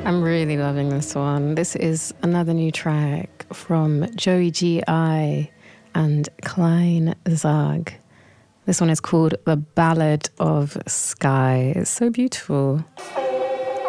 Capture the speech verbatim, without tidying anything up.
I'm really loving this one. This is another new track from Joey G I and Klein Zag. This one is called The Ballad of Sky. It's so beautiful.